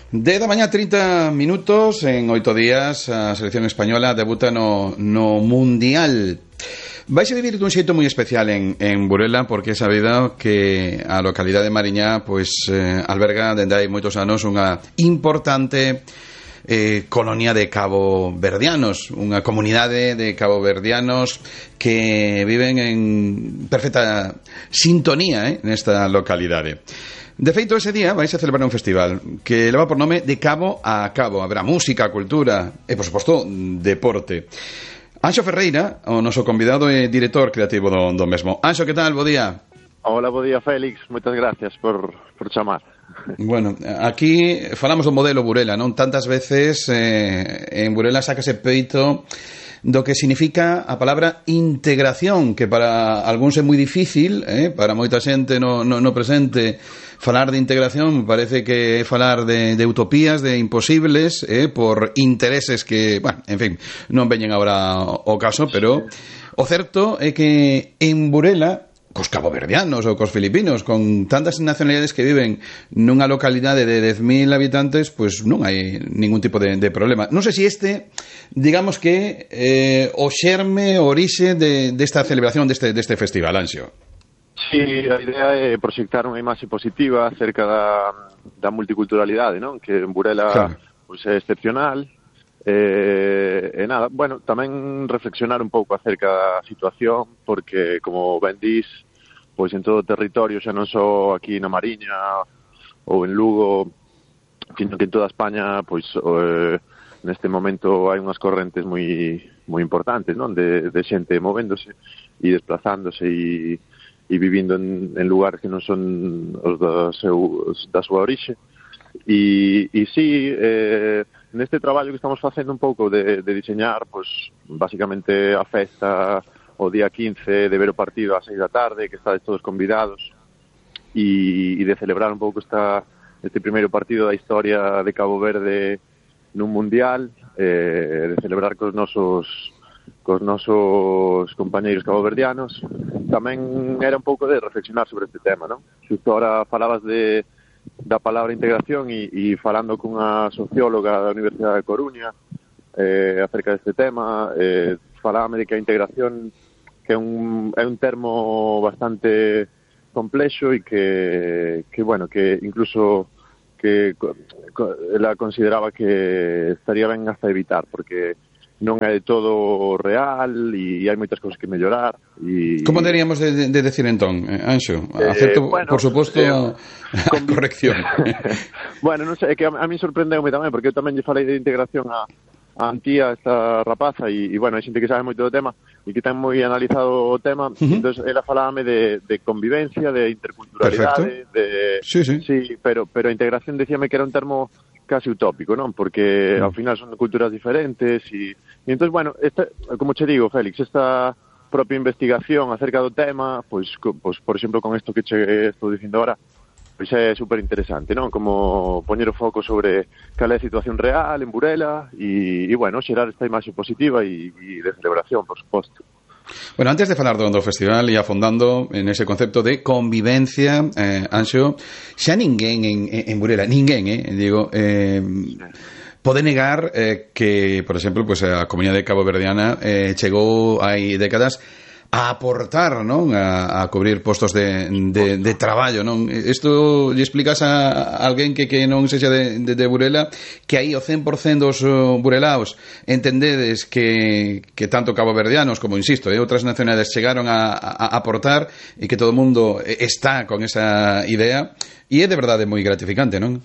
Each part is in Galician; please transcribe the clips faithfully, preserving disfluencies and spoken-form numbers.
dez da mañá, trinta minutos. En oito días a selección española debuta no, no Mundial. Vais a vivir dun xeito moi especial en, en Burela, porque é sabido que a localidade de Mariñá pois, eh, alberga dende hai moitos anos unha importante eh, colonia de caboverdianos, unha comunidade de caboverdianos que viven en perfecta sintonía eh, nesta localidade. De feito, ese día vais a celebrar un festival que leva por nome De Cabo a Cabo. Haberá música, cultura e, por suposto, deporte. Anxo Ferreira, o noso convidado e director creativo do, do mesmo. Anxo, que tal? Bo día. Hola, bo día, Félix. Moitas gracias por, por chamar. Bueno, aquí falamos do modelo Burela, non? Tantas veces eh, en Burela sácase peito do que significa a palabra integración, que para algúns é moi difícil, eh? Para moita xente no, no, no presente falar de integración parece que é falar de, de utopías, de imposibles, eh? Por intereses que, bueno, en fin, non veñen agora o caso, pero o certo é que en Burela, cos caboverdianos ou cos filipinos, con tantas nacionalidades que viven nunha localidade de dez mil habitantes, pois non hai ningún tipo de, de problema. Non sei se este, digamos que eh, o xerme, o orixe de, desta celebración deste, deste festival, Anxo. Sí, a idea é proxectar unha imaxe positiva acerca da, da multiculturalidade, non? Que en Burela claro. Pois é excepcional. Eh, e nada, bueno, tamén reflexionar un pouco acerca da situación, porque, como ben dís, pois en todo o territorio, xa non só aquí na Mariña ou en Lugo, sino que en toda España, pois eh, neste momento hai unhas correntes moi moi importantes, non? De, de xente movéndose e desplazándose e, e vivindo en, en lugares que non son os da, seu, da súa orixe. E, e sí, eh, neste traballo que estamos facendo un pouco de, de diseñar, pois, basicamente a festa o día quince, de ver o partido ás seis da tarde, que estades todos convidados, e, e de celebrar un pouco esta, este primeiro partido da historia de Cabo Verde nun Mundial, eh, de celebrar cos nosos cos nosos compañeiros caboverdianos. Tamén era un pouco de reflexionar sobre este tema, non? Xusto ahora falabas de da palabra integración e, e falando cunha socióloga da Universidade de Coruña eh, acerca deste tema, eh, falábame de que a integración que é un, é un termo bastante complexo e que, que bueno, que incluso que ela consideraba que estaría ben hasta evitar, porque non é de todo real e hai moitas cousas que mellorar. E... Como deberíamos de, de, de decir entón, Anxo? Acepto, eh, bueno, por suposto, eh, a corrección. Bueno, non sei, é que a, a mí sorprendeume tamén, porque eu tamén lle falei de integración a, a Antía, esta rapaza, e, e bueno, hai xente que sabe moito do tema e que ten moi analizado o tema, uh-huh. Entón, ela falábame de, de convivencia, de interculturalidade, de... Sí, sí. Sí, pero, pero a integración decíame que era un termo casi utópico, non? Porque mm. ao final son culturas diferentes e, e entón, bueno, esta, como che digo, Félix, esta propia investigación acerca do tema, pois, pois por exemplo, con isto que che estou dicindo ahora, pois é super interesante, non? Como poñer o foco sobre cal é a situación real en Burela e, e bueno, xerar esta imaxe positiva e, e de celebración, por suposto. Bueno, antes de falar do, do festival e afondando en ese concepto de convivencia, eh, Anxo, xa ninguén en, en Burela, ninguén, eh, digo, eh, pode negar eh, que, por exemplo, pues, a comunidade caboverdiana eh, chegou hai décadas a aportar, non? A, a cubrir postos de, de, de traballo, non? Isto lle explicas a alguén que, que non sexa de, de, de Burela que aí o cen por cento dos uh, burelaos entendedes que, que tanto caboverdianos como, insisto, eh, outras nacionalidades chegaron a, a, a aportar e que todo o mundo está con esa idea e é de verdade moi gratificante, non?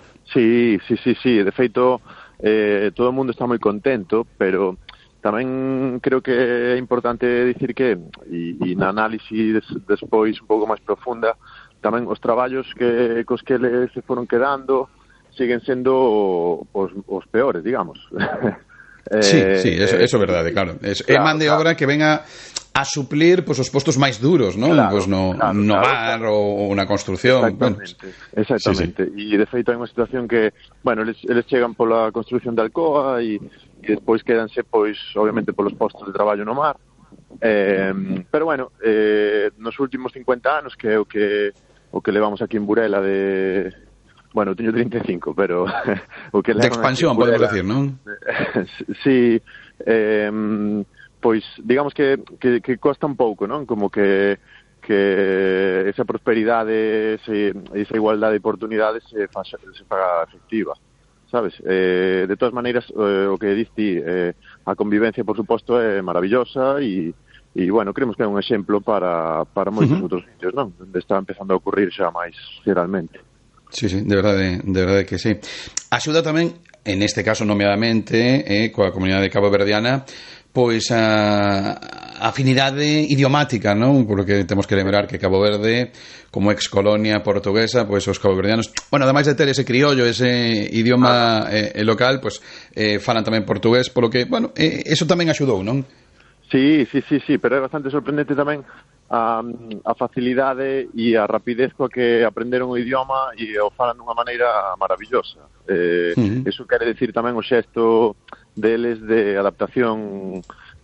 Sí, sí, sí, sí. De feito, eh, todo o mundo está moi contento, pero tamén creo que é importante dicir que, e, e na análise des, despois un pouco máis profunda, tamén os traballos que cos que les se foron quedando siguen sendo os, os peores, digamos. eh, sí, sí, eso, eso é verdade, claro. É claro, man de obra claro. Que venga a suplir pois, os postos máis duros, non? Claro, pois no, claro, no claro, mar claro. Ou na construción. Exactamente, bueno, exactamente. Sí, sí. E de feito hai unha situación que, bueno, eles, eles chegan pola construción de Alcoa e e despois quedanse, pois, obviamente, polos postos de traballo no mar. Eh, pero, bueno, eh, nos últimos cincuenta anos, que é o que o que levamos aquí en Burela de, bueno, teño trinta e cinco, pero o que de expansión, podemos decir, non? Sí, eh, pois digamos que, que, que costa un pouco, non? Como que que esa prosperidade, ese, esa igualdade de oportunidades se faga, se faga efectiva, sabes? Eh, de todas maneiras, eh, o que diste, eh, a convivencia, por suposto, é maravillosa e E, bueno, creemos que é un exemplo para, para moitos uh-huh. outros sitios, non? Onde está empezando a ocurrir xa máis xeralmente. Sí, sí, de verdade, de verdade que sí. Axuda tamén, en este caso nomeadamente, eh, coa comunidade caboverdiana, pois a afinidade idiomática, non? Porque temos que lembrar que Cabo Verde, como ex colonia portuguesa, pois os caboverdianos, bueno, ademais de ter ese criollo, ese idioma eh, local, pois eh, falan tamén portugués, polo que, bueno, eh, eso tamén axudou, non? Sí, sí, sí, sí, pero é bastante sorprendente tamén a, a facilidade e a rapidez coa que aprenderon o idioma e o falan dunha maneira maravillosa. Eh, uh-huh. Eso quere decir tamén o xesto deles de adaptación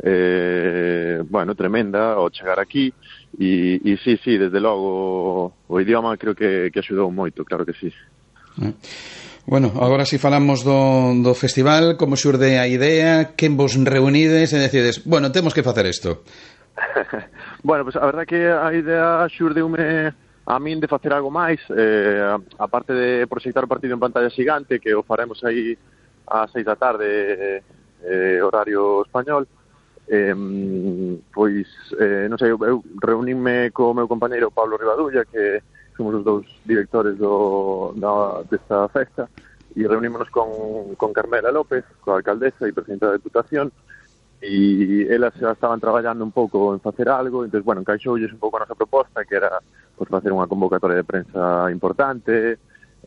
eh, bueno, tremenda ao chegar aquí e, e sí, sí, desde logo o idioma creo que, que axudou moito, claro que sí. Uh-huh. Bueno, agora si falamos do, do festival, como xurde a idea, quen vos reunides e decides, bueno, temos que facer isto? Bueno, pues a verdad que a idea xurdeume a min de facer algo máis, eh, a parte de proxectar o partido en pantalla xigante, que o faremos aí ás seis da tarde, eh, horario español, eh, pois, eh, non sei, eu reuníme co meu compañeiro Pablo Rivadulla, que somos os dous directores do, da, desta festa, e reunímonos con, con Carmela López, coa alcaldesa e presidenta da Deputación, e elas xa estaban traballando un pouco en facer algo, entón, bueno, encaixoulles un pouco a nosa proposta, que era pues, facer unha convocatoria de prensa importante,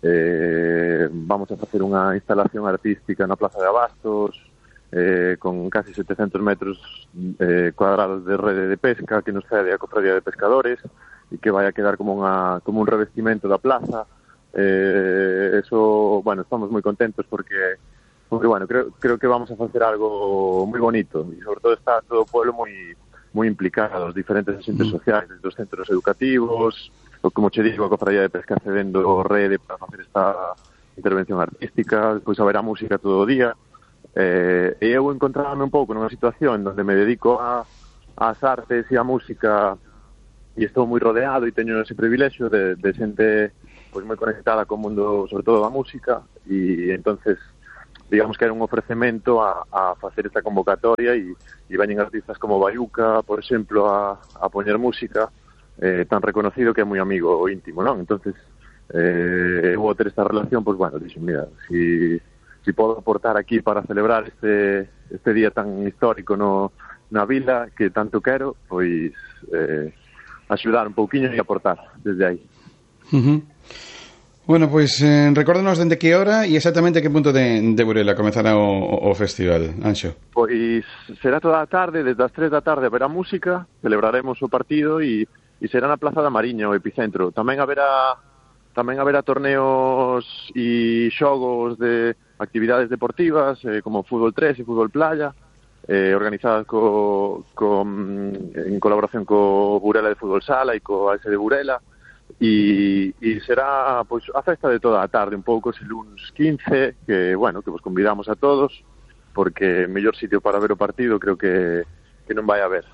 eh, vamos a facer unha instalación artística na Plaza de Abastos, eh, con casi setecentos metros eh, cuadrados de rede de pesca que nos cede a Cofradía de Pescadores, e que vai a quedar como unha como un revestimento da plaza. Eh, eso, bueno, estamos moi contentos porque porque bueno, creo creo que vamos a facer algo moi bonito e sobre todo está todo o pueblo moi moi implicado, os diferentes agentes sociais, os centros educativos, o como che digo, a Cofradía de Pesca cedendo rede para facer esta intervención artística, despois haberá música todo o día. Eh, e eu encontrarme un pouco nunha situación onde me dedico a ás artes e á música e estou moi rodeado e teño ese privilexio de, de xente pois moi conectada co mundo, sobre todo da música, e entonces digamos que era un ofrecemento a, a facer esta convocatoria e, e veñen artistas como Bayuca, por exemplo, a, a poñer música, eh, tan reconocido que é moi amigo íntimo, non? Entonces, eh, eu vou ter esta relación, pois bueno, dixo, mira, si, si podo aportar aquí para celebrar este, este día tan histórico no, na vila que tanto quero, pois eh, axudar un pouquiño e aportar desde aí. Uh-huh. Bueno, pois pues, eh, recórdanos dende que hora e exactamente que punto de, de Burela comezará o, o festival, Anxo. Pois será toda a tarde, desde as tres da tarde haberá música, celebraremos o partido e, e será na Plaza da Mariña, o epicentro. Tamén haberá tamén haberá torneos e xogos de actividades deportivas, eh, como fútbol tres e fútbol playa, eh, organizadas co, co, en colaboración co Burela de Fútbol Sala e co A S de Burela, e, e será pois a festa de toda a tarde, un pouco ese luns quince, que, bueno, que vos convidamos a todos, porque mellor sitio para ver o partido creo que, que non vai haber.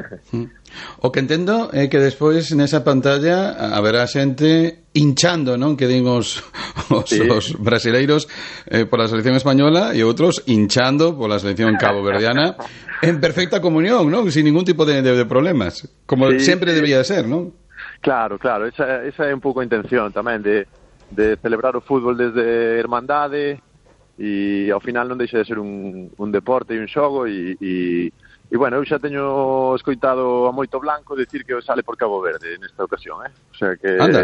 O que entendo é que despois nesa pantalla haberá xente hinchando, non? Que din os, os, sí. os brasileiros eh, pola selección española e outros hinchando pola selección caboverdiana en perfecta comunión, non? Sin ningún tipo de, de, de problemas, como sí, sempre sí. Debería de ser, non? Claro, claro, esa, esa é un pouco a intención tamén de, de celebrar o fútbol desde hermandade e ao final non deixa de ser un, un deporte e un xogo e, e E, bueno, eu xa teño escoitado a Moito Blanco decir que sale por Cabo Verde nesta ocasión, eh? O sea que... Anda.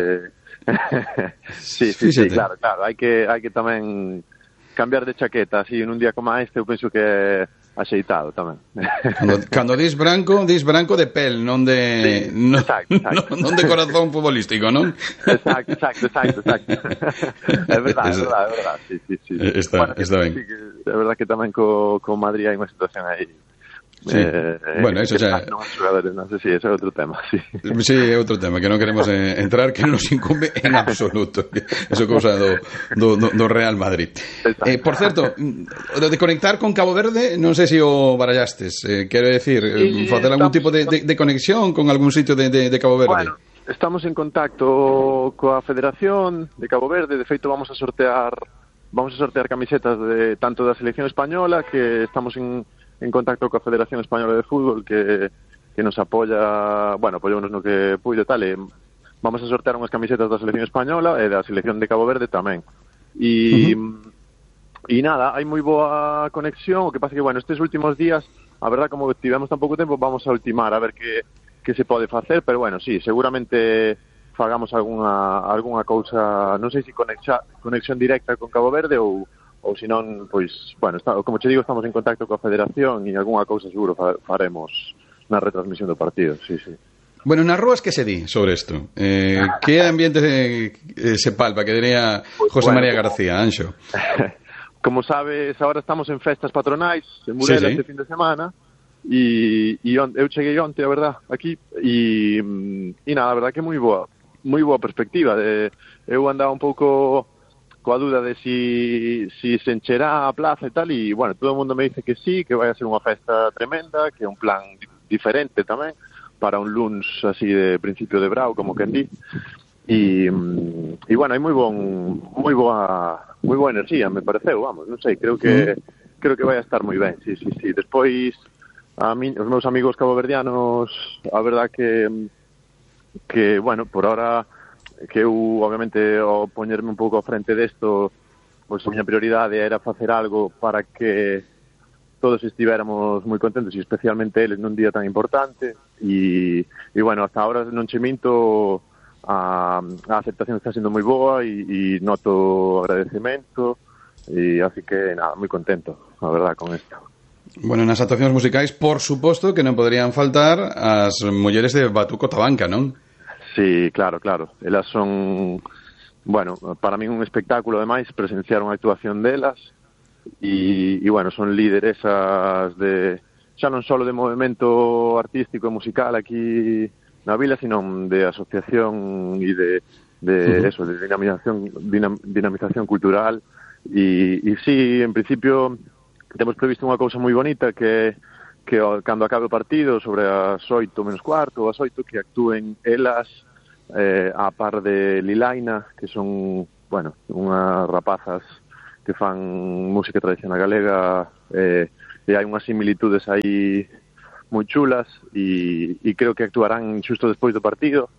sí, sí, sí, claro, claro. Hai que, hai que tamén cambiar de chaqueta, así, en un día como este, eu penso que é axeitado tamén. Cando, cando dis branco, dis branco de pel, non de... Sí, no, exacto, exacto. Non, non de corazón futbolístico, non? Exacto, exacto, exacto, exacto. É verdade, é verdade, é verdade, sí, sí, sí. Está, bueno, está ben. Sí, é verdade que tamén co, co Madrid hai unha situación aí Sí. Eh, bueno, eso xa... Non xogadores, non sei, si, ese é outro tema, sí. Sí, é outro tema, que non queremos eh, entrar, que non nos incumbe en absoluto. Eso é cousa do, do, do Real Madrid. Eh, por certo, de conectar con Cabo Verde, non sei se o barallastes. Eh, quero decir, sí, facer algún tipo de, de, de conexión con algún sitio de, de, de Cabo Verde. Bueno, estamos en contacto coa Federación de Cabo Verde. De feito, vamos a sortear vamos a sortear camisetas de tanto da selección española, que estamos en en contacto coa Federación Española de Fútbol, que, que nos apoia, bueno, apoyounos no que puido e tal, e vamos a sortear unhas camisetas da selección española e da selección de Cabo Verde tamén. E, uh-huh. e nada, hai moi boa conexión, o que pasa que, bueno, estes últimos días, a verdad, como tivemos tan pouco tempo, vamos a ultimar a ver que, que se pode facer, pero bueno, sí, seguramente fagamos algunha, algunha cousa, non sei se conexa, conexión directa con Cabo Verde ou ou se non, pois, bueno, está, como che digo, estamos en contacto coa Federación e algunha cousa seguro faremos na retransmisión do partido, sí, sí. Bueno, nas rúas que se di sobre isto? Eh, que ambiente se, se palpa, que diría pues, José bueno, María García, como, Anxo? Como sabes, agora estamos en festas patronais en Burela, sí, sí, este fin de semana, e, e on, eu cheguei onte, a verdad, aquí, e, e nada, a verdad que moi boa, moi boa perspectiva. De, eu andaba un pouco coa duda de si, si se encherá a plaza e tal, e, bueno, todo o mundo me dice que sí, que vai a ser unha festa tremenda, que é un plan diferente tamén, para un luns así de principio de brao, como quen di, e, e bueno, hai moi bon, moi boa, moi boa enerxía, me pareceu, vamos, non sei, creo que mm. creo que vai a estar moi ben, sí, sí, sí. Despois, a mí, os meus amigos caboverdianos, a verdad que, que, bueno, por ahora, que eu, obviamente, ao poñerme un pouco ao frente desto, pois a miña prioridade era facer algo para que todos estivéramos moi contentos, e especialmente eles nun día tan importante, e, e bueno, hasta ahora non che minto, a, a aceptación está sendo moi boa, e, e noto agradecemento, e así que, nada, moi contento, a verdad, con isto. Bueno, nas actuacións musicais, por suposto, que non poderían faltar as mulleres de Batuco Tabanca, non? Sí, claro, claro. Elas son, bueno, para min un espectáculo, ademais, presenciar unha actuación delas e, e bueno, son lideresas de, xa non só de movimento artístico e musical aquí na vila, sino de asociación e de, de uh-huh. eso, de dinamización, dinam, dinamización cultural e, e sí, en principio temos previsto unha cousa moi bonita que que cando acabe o partido, sobre as oito menos cuarto, as oito, que actúen elas eh, a par de Lilaina, que son, bueno, unhas rapazas que fan música tradicional galega, eh, e hai unhas similitudes aí moi chulas, e, e creo que actuarán xusto despois do partido.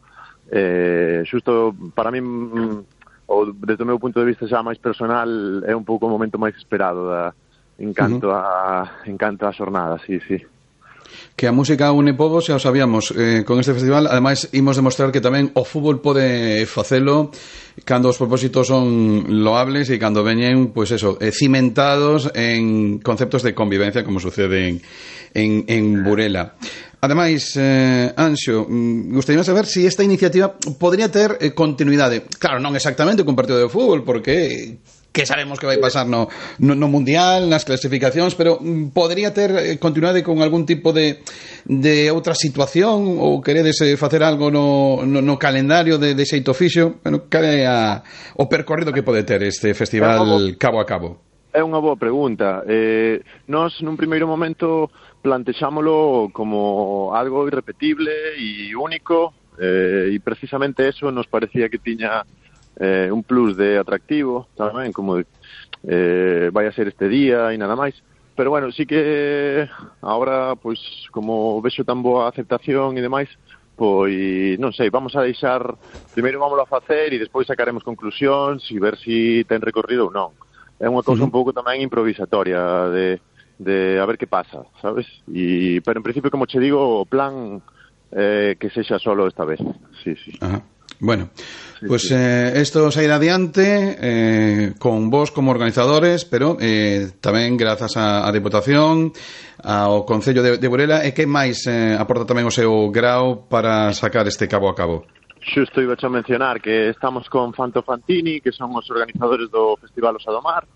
Eh, xusto, para min, ou desde o meu punto de vista xa máis personal, é un pouco o momento máis esperado da en canto uh-huh. a en canto a xornada, sí, sí. Que a música une povos, xa o sabíamos, eh, con este festival. Ademais, imos demostrar que tamén o fútbol pode facelo cando os propósitos son loables e cando veñen, pois pues eso, eh, cimentados en conceptos de convivencia, como sucede en, en, en Burela. Ademais, eh, Anxo, gustaría saber se si esta iniciativa podría ter eh, continuidade. Claro, non exactamente con partido de fútbol, porque que sabemos que vai pasar no, no, no Mundial, nas clasificacións, pero podría ter continuidade con algún tipo de, de outra situación, ou queredes facer algo no, no, no calendario de, de xeito fixo? Bueno, cal é a, o percorrido que pode ter este festival cabo a cabo? É unha boa pregunta. Eh, nós, nun primeiro momento, plantexámolo como algo irrepetible e único, eh, e precisamente eso nos parecía que tiña Eh, un plus de atractivo tamén, como de, eh, vai a ser este día e nada máis, pero bueno, sí que agora, pois, como vexo tan boa aceptación e demais, pois, non sei, vamos a deixar, primeiro vámoslo a facer e despois sacaremos conclusións e ver si ten recorrido ou non. É unha cousa uh-huh. un pouco tamén improvisatoria de, de a ver que pasa, sabes? E, pero en principio, como che digo, o plan eh, que sexa solo esta vez. Sí, sí. Ajá. Bueno, sí, pues sí. Eh, esto se irá adiante eh, con vos como organizadores, pero eh, tamén grazas á Diputación, ao Concello de, de Burela, e que máis eh, aporta tamén o seu grao para sacar este cabo a cabo? Xusto iba a mencionar que estamos con Fanto Fantini, que son os organizadores do Festival Osa do Mar,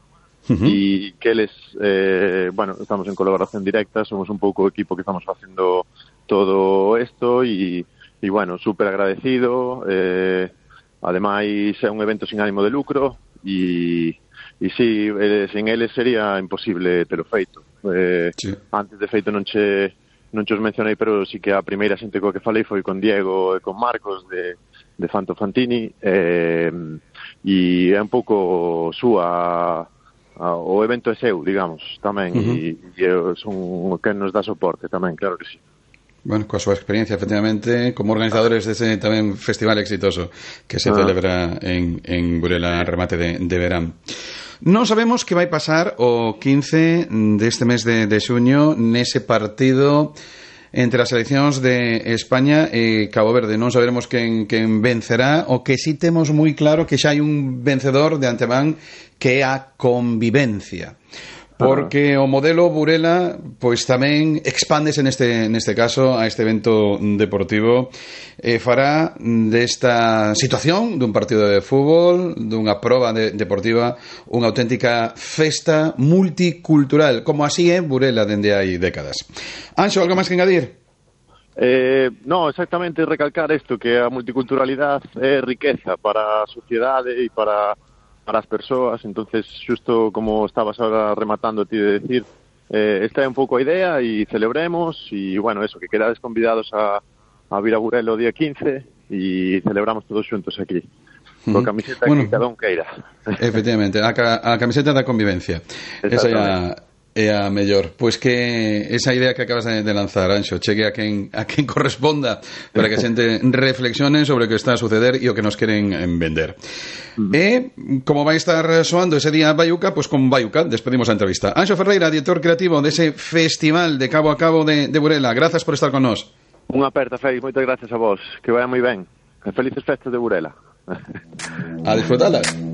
uh-huh. E que eles, eh, bueno, estamos en colaboración directa, somos un pouco o equipo que estamos facendo todo isto e, e bueno, super agradecido, eh, ademais é un evento sin ánimo de lucro e, e si, eh, sin eles sería imposible ter o feito. Eh, sí. Antes de feito non che non che os mencionei, pero sí que a primeira xente coa que falei foi con Diego e con Marcos de, de Fanto Fantini, eh, e é un pouco súa a, o evento é seu, digamos, tamén, uh-huh. e, e son o que nos dá soporte tamén, claro que sí. Bueno, coa súa experiencia, efectivamente, como organizadores dese tamén festival exitoso que se ah. celebra en, en Burela, remate de, de verán. Non sabemos que vai pasar o quince deste mes de, de xuño nese partido entre as seleccións de España e Cabo Verde. Non saberemos quen, quen vencerá. O que sí temos moi claro que xa hai un vencedor de antemán, que é a convivencia. Porque o modelo Burela pois tamén expándese neste neste caso a este evento deportivo e fará desta situación dun partido de fútbol, dunha proba de, deportiva, unha auténtica festa multicultural, como así é Burela dende hai décadas. Anxo, algo máis que engadir? Eh, no, exactamente recalcar isto, que a multiculturalidade é riqueza para a sociedade e para para as persoas. Entonces, xusto como estabas ahora rematando ti de decir, eh, esta é un pouco a idea e celebremos e, bueno, eso, que quedades convidados a, a vir a Burela o día quince e celebramos todos xuntos aquí. Con camiseta bueno, que cada un queira. Efectivamente, a, a camiseta da convivencia. Esa é a, é a mellor. Pois que esa idea que acabas de lanzar, Anxo, chegue a quen, a quen corresponda para que a xente reflexione sobre o que está a suceder e o que nos queren vender. Uh-huh. E, como vai estar soando ese día Baiuca, pois con Baiuca despedimos a entrevista. Anxo Ferreira, director creativo dese festival de cabo a cabo de, de Burela. Grazas por estar con nós. Unha aperta, Félix, moitas gracias a vos. Que vaya moi ben. Felices festas de Burela. A disfrutarlas.